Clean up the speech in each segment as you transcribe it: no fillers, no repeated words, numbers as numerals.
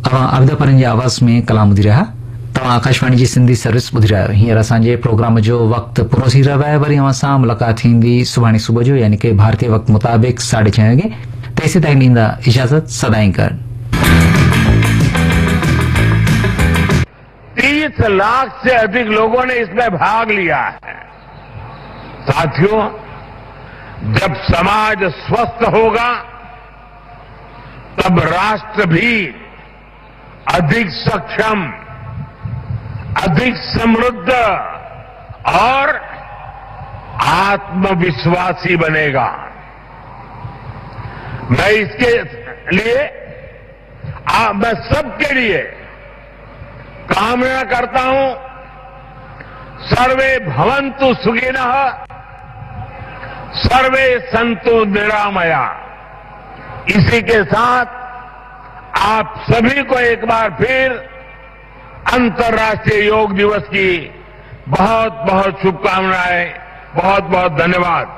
अवधा परंज आवाज़ में कलाम ॿुधी रहा तव्हां आकाशवाणी जी सिंधी सर्विस ॿुधी रहिया आहियो। हींअर असांजे प्रोग्राम जो वक़्तु पूरो थी रहियो आहे। वरी अव्हां सां मुलाक़ात थींदी सुभाणे सुबुह जो, यानी कि भारतीय वक़्त मुताबिक 6:30 वॻे। तेसीं ताईं ॾींदा इजाज़त सदाईं कर। 30 लाख से अधिक लोगों ने इसमें भाग लिया है। साथियों, जब समाज स्वस्थ होगा तब राष्ट्र भी अधिक सक्षम, अधिक समृद्ध और आत्मविश्वासी बनेगा। मैं इसके लिए मैं सबके लिए कामना करता हूं, सर्वे भवन्तु सुखिनः, सर्वे सन्तु निरामया। इसी के साथ आप सभी को एक बार फिर अंतर्राष्ट्रीय योग दिवस की बहुत बहुत शुभकामनाएं, बहुत बहुत धन्यवाद।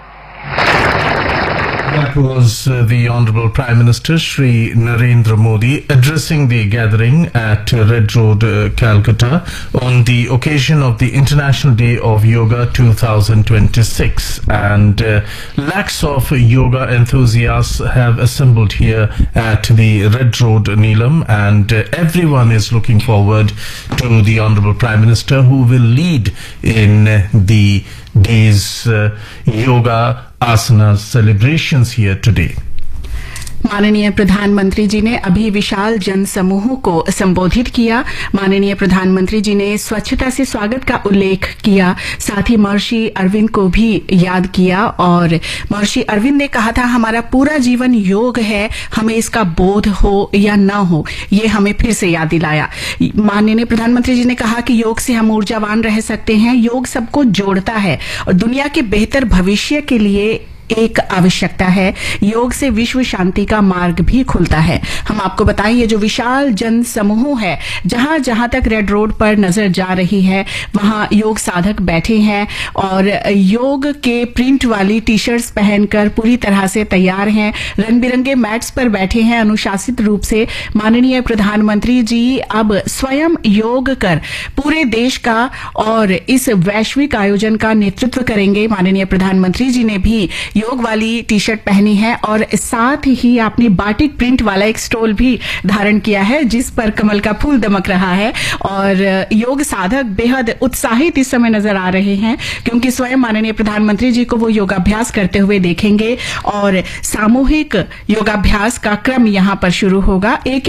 That was the Honorable Prime Minister Shri Narendra Modi addressing the gathering at Red Road, Calcutta on the occasion of the International Day of Yoga 2026. And lakhs of yoga enthusiasts have assembled here at the Red Road, Neelam, and everyone is looking forward to the Honorable Prime Minister, who will lead in the day's yoga asana celebrations here today. माननीय प्रधानमंत्री जी ने अभी विशाल जन समूह को संबोधित किया। माननीय प्रधानमंत्री जी ने स्वच्छता से स्वागत का उल्लेख किया, साथ ही महर्षि अरविंद को भी याद किया। और महर्षि अरविंद ने कहा था, हमारा पूरा जीवन योग है, हमें इसका बोध हो या न हो, ये हमें फिर से याद दिलाया। माननीय प्रधानमंत्री जी ने कहा कि योग से हम ऊर्जावान रह सकते हैं। योग सबको जोड़ता है और दुनिया के बेहतर भविष्य के लिए एक आवश्यकता है। योग से विश्व शांति का मार्ग भी खुलता है। हम आपको बताएं, ये जो विशाल जन समूह है, जहां जहां तक रेड रोड पर नजर जा रही है, वहां योग साधक बैठे हैं और योग के प्रिंट वाली टी शर्ट्स पहनकर पूरी तरह से तैयार हैं, रंग बिरंगे मैट्स पर बैठे हैं अनुशासित रूप से। माननीय प्रधानमंत्री जी अब स्वयं योग कर पूरे देश का और इस वैश्विक आयोजन का नेतृत्व करेंगे। माननीय प्रधानमंत्री जी ने भी योग वाली टी शर्ट पहनी है और साथ ही आपने बाटिक प्रिंट वाला एक स्टोल भी धारण किया है, जिस पर कमल का फूल दमक रहा है। और योग साधक बेहद उत्साहित इस समय नजर आ रहे हैं, क्योंकि स्वयं माननीय प्रधानमंत्री जी को वो योगाभ्यास करते हुए देखेंगे और सामूहिक योगाभ्यास का क्रम यहां पर शुरू होगा। एक